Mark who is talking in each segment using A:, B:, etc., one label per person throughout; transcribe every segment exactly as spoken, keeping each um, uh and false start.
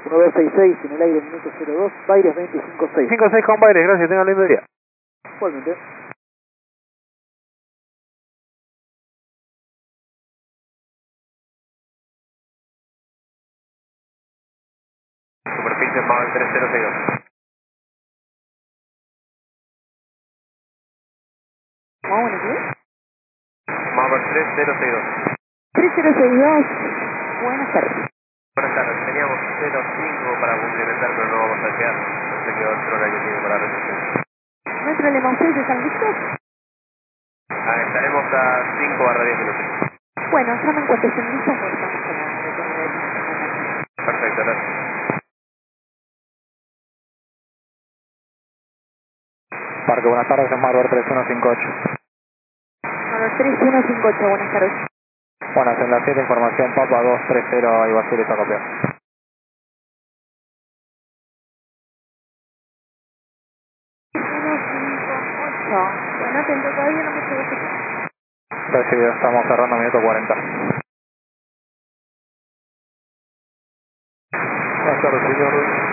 A: uno dos seis seis en el aire, minuto cero dos, Baires veinticinco seis.
B: cinco seis con Baires, gracias, tengan lindo día.
A: Igualmente.
B: Superficie Maver tres cero seis dos.
A: ¿Vamos a qué?
B: Maver tres cero seis dos.
A: tres cero seis dos, buenas tardes.
B: Buenas tardes, teníamos cero cinco para complementar, pero no vamos a llegar. No sé qué otra hora que tiene para recepción.
A: ¿No hay problema? ¿Ustedes están listos?
B: Ah, estaremos a cinco barra diez minutos.
A: Bueno, llamen cuando estén listos, porque estamos con la recorrida de semana.
B: Perfecto, gracias. Parque, buenas tardes, es Marver tres uno cinco ocho.
A: Bueno, tres uno cinco ocho, buenas tardes.
B: Buenas, en la siete, información Papa dos tres cero, Iguazú, está copiado.
A: uno cinco ocho. Bueno, atento, todavía no me llegó ese.
B: Recibido, estamos cerrando minuto cuarenta. Buenas tardes, señor.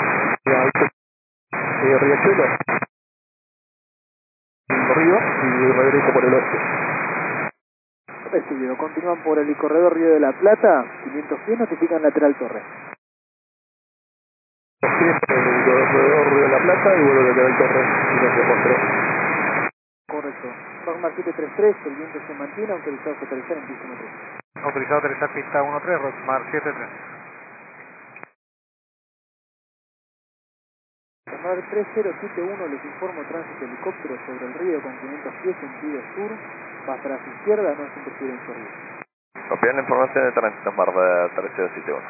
B: Eh, Riachuelo. Río y regreso por el oeste.
A: Recibido, continúan por el corredor Río de la Plata, quinientos pies, notifican lateral torre.
B: Siempre en el corredor Río de la Plata y vuelvo a quedar el torre y no se mostró.
A: Correcto. Norma siete tres tres, el viento se mantiene, autorizado a aterrizar en pista uno tres.
B: Autorizado a aterrizar pista uno tres, Rockmar siete tres.
A: Norma tres cero siete uno, les informo tránsito helicóptero sobre el río con quinientos pies, sentido sur, va para su izquierda, no se interfiere en su río.
B: Copiar la información de tránsito Mar de tres cero siete uno.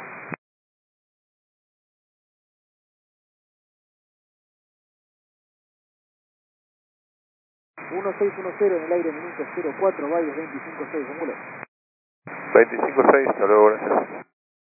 A: uno seis uno cero en el aire, minuto cero cuatro, Valles veinticinco seis, acumula.
B: veinticinco seis, hasta luego, gracias.